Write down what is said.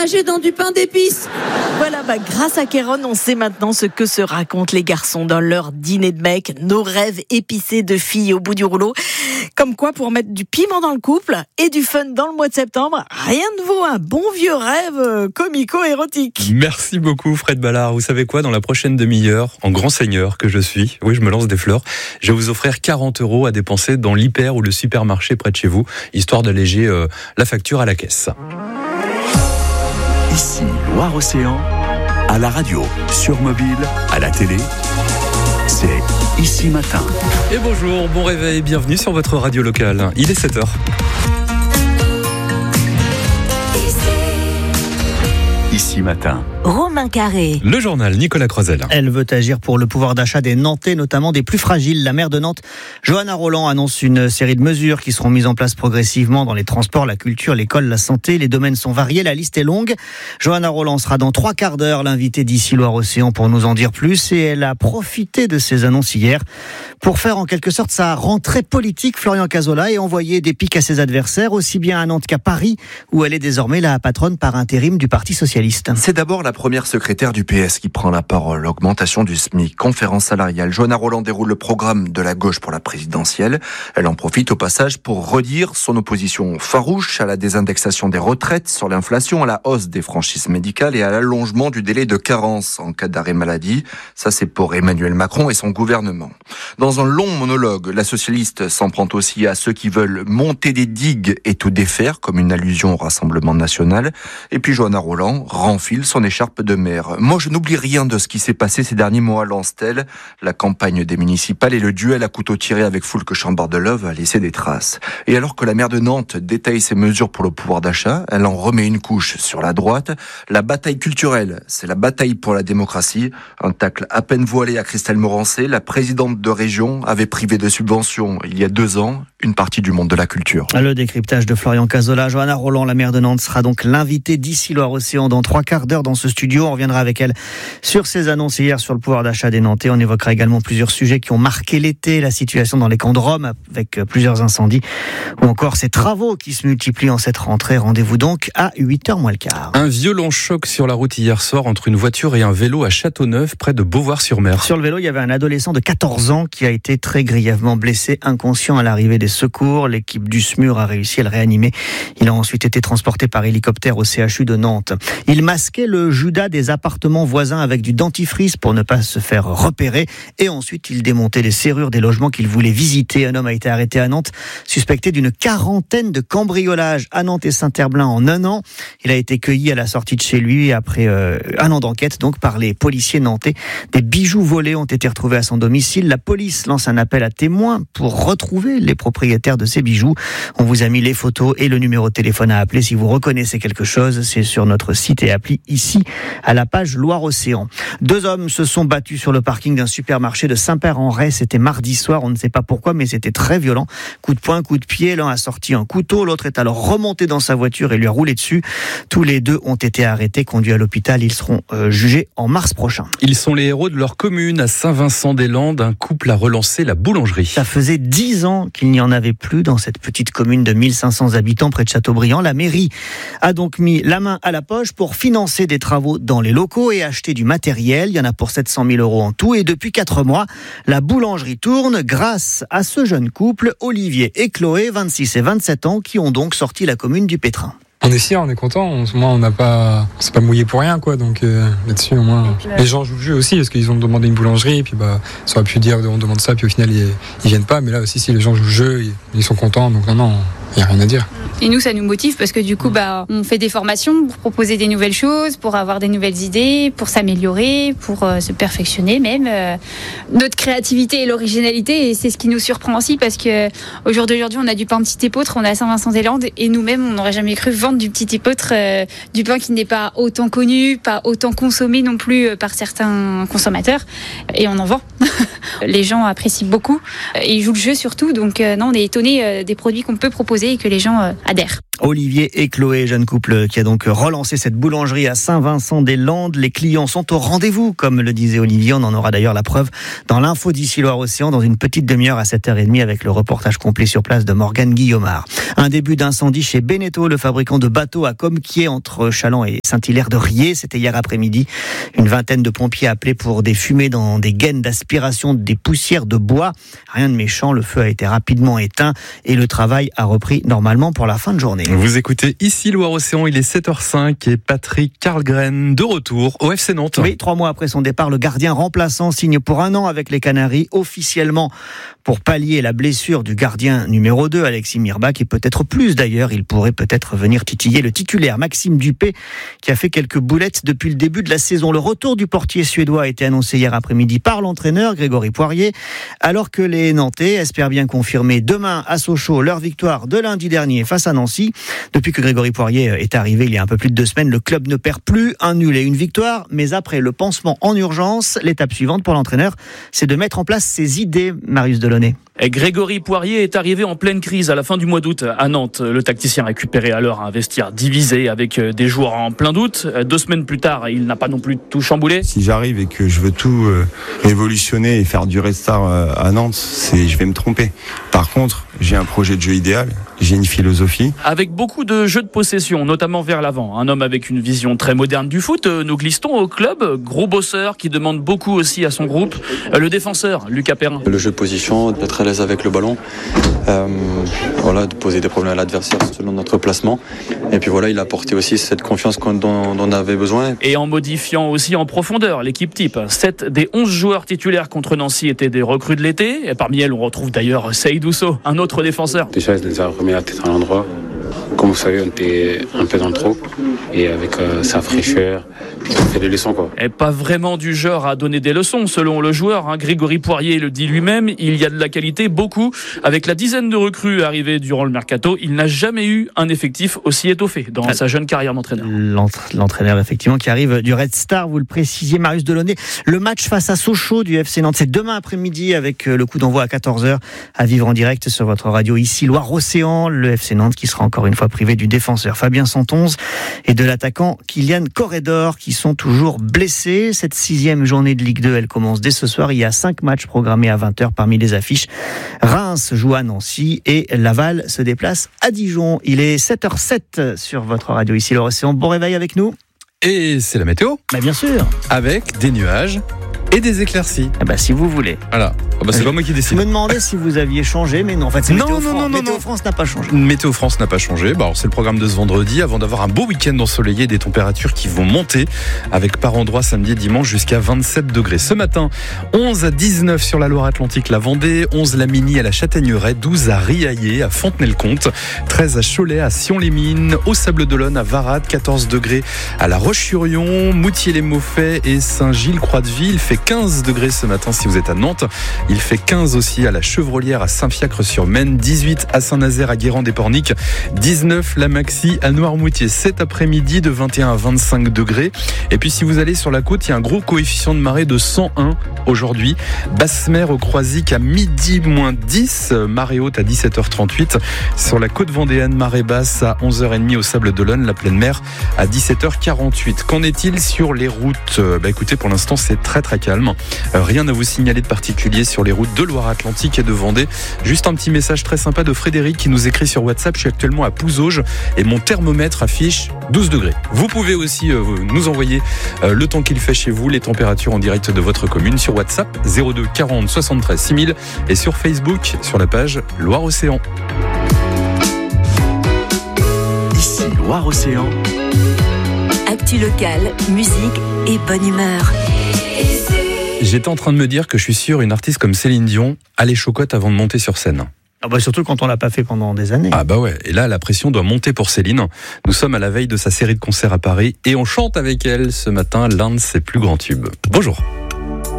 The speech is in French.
nager dans du pain d'épices. Voilà, grâce à Kéron, on sait maintenant ce que se racontent les garçons dans leur dîner de mec, nos rêves épicés de filles au bout du rouleau. Comme quoi, pour mettre du piment dans le couple et du fun dans le mois de septembre, rien ne vaut un bon vieux rêve comico-érotique. Merci beaucoup Fred Ballard. Vous savez quoi, dans la prochaine demi-heure, en grand seigneur que je suis, oui, je me lance des fleurs, je vais vous offrir 40 € à dépenser dans l'hyper ou le supermarché près de chez vous, histoire d'alléger la facture à la caisse. Ici, Loire-Océan, à la radio, sur mobile, à la télé, c'est Ici Matin. Et bonjour, bon réveil, bienvenue sur votre radio locale. Il est 7h. Ici Matin. Romain Carré. Le journal, Nicolas Croisel. Elle veut agir pour le pouvoir d'achat des Nantais, notamment des plus fragiles. La maire de Nantes, Johanna Rolland, annonce une série de mesures qui seront mises en place progressivement dans les transports, la culture, l'école, la santé. Les domaines sont variés, la liste est longue. Johanna Rolland sera dans 3/4 l'invitée d'ici Loire-Océan pour nous en dire plus. Et elle a profité de ces annonces hier pour faire en quelque sorte sa rentrée politique, Florian Cazolà, et envoyer des piques à ses adversaires, aussi bien à Nantes qu'à Paris, où elle est désormais la patronne par intérim du Parti socialiste. C'est d'abord la première secrétaire du PS qui prend la parole. Augmentation du SMIC, conférence salariale. Johanna Rolland déroule le programme de la gauche pour la présidentielle. Elle en profite au passage pour redire son opposition farouche à la désindexation des retraites, sur l'inflation, à la hausse des franchises médicales et à l'allongement du délai de carence en cas d'arrêt maladie. Ça, c'est pour Emmanuel Macron et son gouvernement. Dans un long monologue, la socialiste s'en prend aussi à ceux qui veulent monter des digues et tout défaire, comme une allusion au Rassemblement national. Et puis Johanna Rolland renfile son écharpe de maire. Moi, je n'oublie rien de ce qui s'est passé ces derniers mois à Lanstel. La campagne des municipales et le duel à couteau tiré avec Foulque Chambard-Deleuve a laissé des traces. Et alors que la maire de Nantes détaille ses mesures pour le pouvoir d'achat, elle en remet une couche sur la droite. La bataille culturelle, c'est la bataille pour la démocratie. Un tacle à peine voilé à Christelle Morancé, la présidente de région, avait privé de subventions il y a 2 ans une partie du monde de la culture. Le décryptage de Florian Cazolà. Johanna Rolland, la maire de Nantes, sera donc l'invitée d'ici Loire-Océan dans 3/4 dans ce studio. On reviendra avec elle sur ses annonces hier sur le pouvoir d'achat des Nantais. On évoquera également plusieurs sujets qui ont marqué l'été, la situation dans les camps de Rome avec plusieurs incendies ou encore ces travaux qui se multiplient en cette rentrée. Rendez-vous donc à 8h moins le quart. Un violent choc sur la route hier soir entre une voiture et un vélo à Châteauneuf, près de Beauvoir-sur-Mer. Sur le vélo, il y avait un adolescent de 14 ans qui a été très grièvement blessé, inconscient à l'arrivée des secours. L'équipe du SMUR a réussi à le réanimer. Il a ensuite été transporté par hélicoptère au CHU de Nantes. Il masquait le Judas des appartements voisins avec du dentifrice pour ne pas se faire repérer. Et ensuite, il démontait les serrures des logements qu'il voulait visiter. Un homme a été arrêté à Nantes, suspecté d'une 40aine de cambriolages à Nantes et Saint-Herblain en 1 an. Il a été cueilli à la sortie de chez lui après 1 an d'enquête donc par les policiers nantais. Des bijoux volés ont été retrouvés à son domicile. La police lance un appel à témoins pour retrouver les propriétaires de ces bijoux. On vous a mis les photos et le numéro de téléphone à appeler si vous reconnaissez quelque chose. C'est sur notre site et appli ici à la page Loire-Océan. 2 hommes se sont battus sur le parking d'un supermarché de Saint-Père-en-Retz. C'était mardi soir, on ne sait pas pourquoi, mais c'était très violent. Coup de poing, coup de pied, l'un a sorti un couteau, l'autre est alors remonté dans sa voiture et lui a roulé dessus. Tous les 2 ont été arrêtés, conduits à l'hôpital. Ils seront jugés en mars prochain. Ils sont les héros de leur commune. À Saint-Vincent-des-Landes, un couple a relancé la boulangerie. Ça faisait 10 ans qu'il n'y en avait plus dans cette petite commune de 1500 habitants près de Châteaubriand. La mairie a donc mis la main à la poche pour financer des travaux dans les locaux et acheter du matériel. Il y en a pour 700 000 € en tout. Et depuis 4 mois, la boulangerie tourne grâce à ce jeune couple, Olivier et Chloé, 26 et 27 ans, qui ont donc sorti la commune du pétrin. On est fiers, on est content. On s'est pas mouillé pour rien, quoi. Donc là-dessus, au moins, les gens jouent le jeu aussi, parce qu'ils ont demandé une boulangerie, et puis ça aurait pu dire on demande ça, puis au final ils viennent pas. Mais là aussi, si les gens jouent le jeu, ils sont contents. Donc non, il y a rien à dire. Et nous, ça nous motive parce que du coup, on fait des formations pour proposer des nouvelles choses, pour avoir des nouvelles idées, pour s'améliorer, pour se perfectionner même. Notre créativité et l'originalité, et c'est ce qui nous surprend aussi parce que au jour d'aujourd'hui, on a du pain petit épeautre, on est à Saint-Vincent-des-Landes et nous-mêmes, on n'aurait jamais cru vendre du petit épeautre, du pain qui n'est pas autant connu, pas autant consommé non plus par certains consommateurs. Et on en vend. Les gens apprécient beaucoup et ils jouent le jeu surtout. Donc non, on est étonnés des produits qu'on peut proposer et que les gens adhèrent. Olivier et Chloé, jeune couple qui a donc relancé cette boulangerie à Saint-Vincent-des-Landes. Les clients sont au rendez-vous, comme le disait Olivier. On en aura d'ailleurs la preuve dans l'info d'ici Loire-Océan dans une petite demi-heure à 7h30 avec le reportage complet sur place de Morgane Guillaumard. Un début d'incendie chez Beneteau, le fabricant de bateaux à Comquier entre Challans et Saint-Hilaire-de-Riez. C'était hier après-midi. Une vingtaine de pompiers appelés pour des fumées dans des gaines d'aspiration des poussières de bois. Rien de méchant, le feu a été rapidement éteint et le travail a repris normalement pour la fin de journée. Vous écoutez ici Loire-Océan, il est 7h05 et Patrick Karlgren de retour au FC Nantes. Oui, 3 mois après son départ, le gardien remplaçant signe pour 1 an avec les Canaries, officiellement pour pallier la blessure du gardien numéro 2, Alexis Mirbach, et peut-être plus d'ailleurs. Il pourrait peut-être venir titiller le titulaire Maxime Dupé, qui a fait quelques boulettes depuis le début de la saison. Le retour du portier suédois a été annoncé hier après-midi par l'entraîneur Grégory Poirier, alors que les Nantais espèrent bien confirmer demain à Sochaux leur victoire de lundi dernier face à Nancy. Depuis que Grégory Poirier est arrivé il y a un peu plus de 2 semaines, le club ne perd plus, un nul et une victoire. Mais après le pansement en urgence, l'étape suivante pour l'entraîneur, c'est de mettre en place ses idées, Marius Delaunay. Grégory Poirier est arrivé en pleine crise à la fin du mois d'août à Nantes. Le tacticien récupérait alors un vestiaire divisé avec des joueurs en plein doute. 2 semaines plus tard, il n'a pas non plus tout chamboulé. Si j'arrive et que je veux tout révolutionner et faire du restart à Nantes, je vais me tromper. Par contre, j'ai un projet de jeu idéal, j'ai une philosophie. Avec beaucoup de jeux de possession, notamment vers l'avant. Un homme avec une vision très moderne du foot. Nous glissons au club, gros bosseur qui demande beaucoup aussi à son groupe. Le défenseur, Lucas Perrin. Le jeu de position, d'être à l'aise avec le ballon, de poser des problèmes à l'adversaire selon notre placement. Et puis il a apporté aussi cette confiance dont on avait besoin. Et en modifiant aussi en profondeur l'équipe type. 7 des 11 joueurs titulaires contre Nancy étaient des recrues de l'été. Et parmi elles, on retrouve d'ailleurs Seydou Sow, un autre défenseur. Déjà, il nous a remis la tête à l'endroit. Comme vous savez, on était un peu dans le trop. Et avec sa fraîcheur, on fait des leçons, quoi. Et pas vraiment du genre à donner des leçons, selon le joueur. Grégory Poirier le dit lui-même, il y a de la qualité, beaucoup. Avec la dizaine de recrues arrivées durant le mercato, il n'a jamais eu un effectif aussi étoffé dans sa jeune carrière d'entraîneur. L'entraîneur, effectivement, qui arrive du Red Star, vous le précisiez, Marius Delaunay. Le match face à Sochaux du FC Nantes, c'est demain après-midi avec le coup d'envoi à 14h à vivre en direct sur votre radio ici, Loire-Océan. Le FC Nantes qui sera encore une fois privé du défenseur Fabien Santonze et de l'attaquant Kylian Corredor qui sont toujours blessés. Cette 6e journée de Ligue 2, elle commence dès ce soir. Il y a 5 matchs programmés à 20h parmi les affiches. Reims joue à Nancy et Laval se déplace à Dijon. Il est 7h07 sur votre radio ici, Loire-Océan. Bon réveil avec nous. Et c'est la météo. Bien sûr. Avec des nuages et des éclaircies. Si vous voulez. Voilà. C'est pas moi qui décide. Je me demandais si vous aviez changé, mais non, en fait, c'est Météo France. Météo France n'a pas changé. Météo France n'a pas changé. C'est le programme de ce vendredi, avant d'avoir un beau week-end ensoleillé, des températures qui vont monter, avec par endroits samedi et dimanche jusqu'à 27 degrés. Ce matin, 11 à 19 sur la Loire-Atlantique, la Vendée, 11 la Mini à la Châtaigneraie, 12 à Riaillé, à Fontenay-le-Comte, 13 à Cholet, à Sion-les-Mines, au Sable-d'Olonne, à Varade, 14 degrés à La Roche-sur-Yon, Moutier-les-Maufais et Saint-Gilles-Croix-de-Vie. Il fait 15 degrés ce matin si vous êtes à Nantes. Il fait 15 aussi à la Chevrolière à Saint-Fiacre-sur-Maine, 18 à Saint-Nazaire à Guérande-des-Pornic, 19 la Maxi à Noirmoutier cet après-midi de 21 à 25 degrés. Et puis si vous allez sur la côte, il y a un gros coefficient de marée de 101 aujourd'hui. Basse-mer au Croisic à midi moins 10, marée haute à 17h38. Sur la côte vendéenne, marée basse à 11h30 au Sable-d'Olonne, la pleine mer à 17h48. Qu'en est-il sur les routes ? Écoutez, pour l'instant c'est très très calme. Rien à vous signaler de particulier sur les routes de Loire-Atlantique et de Vendée. Juste un petit message très sympa de Frédéric qui nous écrit sur WhatsApp. Je suis actuellement à Pouzauges et mon thermomètre affiche 12 degrés. Vous pouvez aussi nous envoyer le temps qu'il fait chez vous, les températures en direct de votre commune sur WhatsApp 02 40 73 6000 et sur Facebook sur la page Loire-Océan. Ici Loire-Océan. Actu locale, musique et bonne humeur. J'étais en train de me dire que je suis sûr une artiste comme Céline Dion a les chocottes avant de monter sur scène. Surtout quand on l'a pas fait pendant des années. Ouais. Et là, la pression doit monter pour Céline. Nous sommes à la veille de sa série de concerts à Paris et on chante avec elle ce matin l'un de ses plus grands tubes. Bonjour.